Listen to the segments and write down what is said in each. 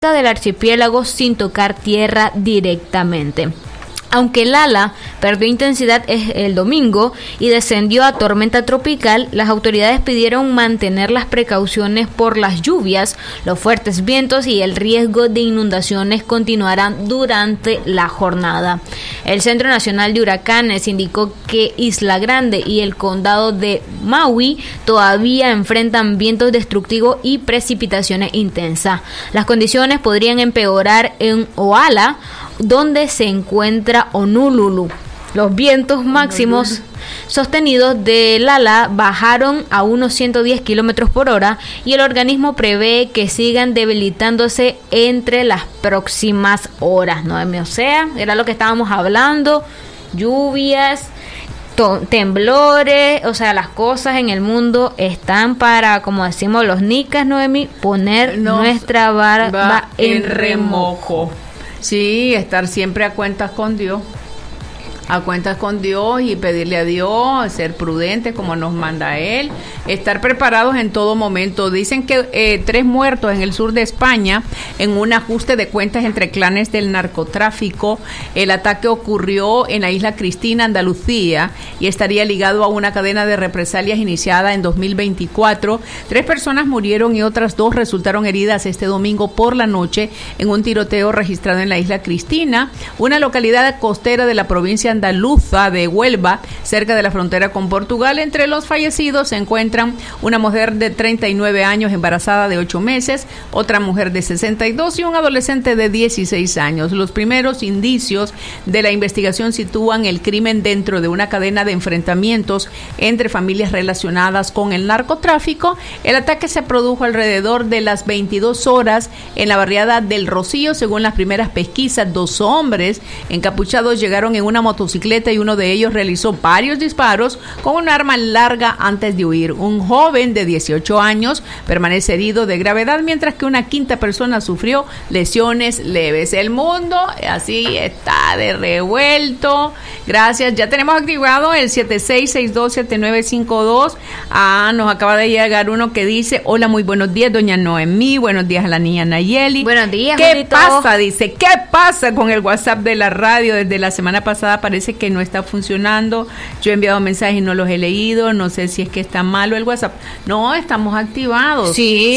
del archipiélago sin tocar tierra directamente. Aunque Lala perdió intensidad el domingo y descendió a tormenta tropical, las autoridades pidieron mantener las precauciones por las lluvias, los fuertes vientos y el riesgo de inundaciones continuarán durante la jornada. El Centro Nacional de Huracanes indicó que Isla Grande y el condado de Maui todavía enfrentan vientos destructivos y precipitaciones intensas. Las condiciones podrían empeorar en Oahu, donde se encuentra Honolulu. Los vientos máximos sostenidos de Lala bajaron a unos 110 kilómetros por hora y el organismo prevé que sigan debilitándose entre las próximas horas. Noemi, o sea, era lo que estábamos hablando, lluvias, temblores, o sea, las cosas en el mundo están para, como decimos los nicas, Noemi, poner nuestra barba en remojo. Sí, estar siempre a cuentas con Dios. A cuentas con Dios y pedirle a Dios, ser prudentes como nos manda Él, estar preparados en todo momento. Dicen que 3 muertos en el sur de España en un ajuste de cuentas entre clanes del narcotráfico. El ataque ocurrió en la isla Cristina, Andalucía, y estaría ligado a una cadena de represalias iniciada en 2024. 3 personas murieron y otras 2 resultaron heridas este domingo por la noche en un tiroteo registrado en la isla Cristina, una localidad costera de la provincia andaluza de Huelva, cerca de la frontera con Portugal. Entre los fallecidos se encuentran una mujer de 39 años embarazada de 8 meses, otra mujer de 62 y un adolescente de 16 años. Los primeros indicios de la investigación sitúan el crimen dentro de una cadena de enfrentamientos entre familias relacionadas con el narcotráfico. El ataque se produjo alrededor de las 22 horas en la barriada del Rocío. Según las primeras pesquisas, 2 hombres encapuchados llegaron en una motocicleta y uno de ellos realizó varios disparos con un arma larga antes de huir. Un joven de 18 años permanece herido de gravedad, mientras que una quinta persona sufrió lesiones leves. El mundo así está de revuelto. Gracias. Ya tenemos activado el 76627952. Nos acaba de llegar uno que dice: hola, muy buenos días, doña Noemí. Buenos días a la niña Nayeli. Buenos días, ¿qué Julito? pasa? Dice, ¿qué pasa con el WhatsApp de la radio? Desde la semana pasada parece que no está funcionando. Yo he enviado mensajes y no los he leído. No sé si es que está malo el WhatsApp. No, estamos activados. Sí.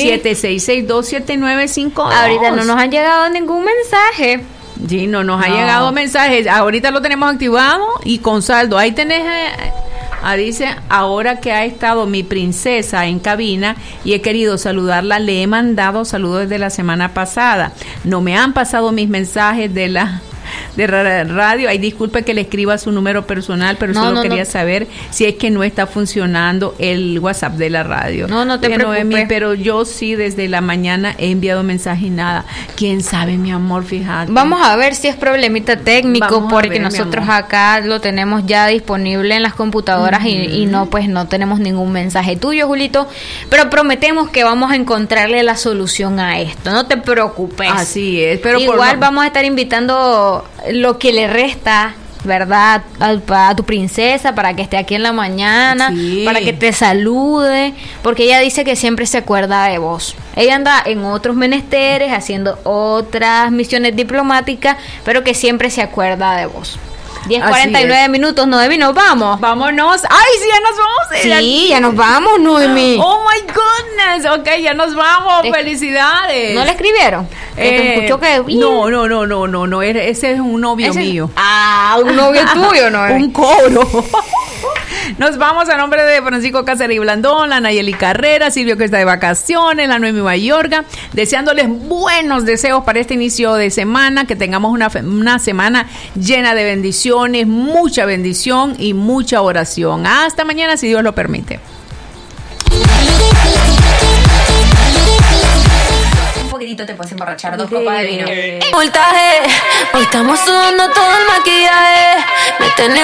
76627952. Ahorita no nos han llegado ningún mensaje. Sí, no nos ha llegado mensajes. Ahorita lo tenemos activado y con saldo. Ahí tenés, dice, ahora que ha estado mi princesa en cabina y he querido saludarla, le he mandado saludos desde la semana pasada. No me han pasado mis mensajes de la radio. Ay, disculpe que le escriba su número personal, pero solo quería saber si es que no está funcionando el WhatsApp de la radio. No te preocupes. Noemi, pero yo sí desde la mañana he enviado mensajes y nada. ¿Quién sabe, mi amor? Fíjate. Vamos a ver si es problemita técnico, porque nosotros acá lo tenemos ya disponible en las computadoras y no tenemos ningún mensaje tuyo, Julito, pero prometemos que vamos a encontrarle la solución a esto. No te preocupes. Así es, pero igual vamos a estar invitando lo que le resta, ¿verdad?, a tu princesa para que esté aquí en la mañana, para que te salude, porque ella dice que siempre se acuerda de vos. Ella anda en otros menesteres, haciendo otras misiones diplomáticas, pero que siempre se acuerda de vos. 10:49 minutos, Noemi, nos vamos. Vámonos. ¡Ay, sí, ya nos vamos! Sí, ya nos vamos, Noemi. ¡Oh, my goodness! Ok, ya nos vamos. ¡Felicidades! ¿No le escribieron? ¿Te escuchó que...? No. Ese es un novio mío. Un novio tuyo, Noemi. Un coro. Nos vamos a nombre de Francisco Cáceres y Blandón, la Nayeli Carrera, Silvio que está de vacaciones, la Noemi Mayorga, deseándoles buenos deseos para este inicio de semana, que tengamos una semana llena de bendiciones, mucha bendición y mucha oración. Hasta mañana, si Dios lo permite. Un poquitito te puedes emborrachar, 2 copas de vino. Voltaje, hoy estamos sudando todo el maquillaje. Me tenés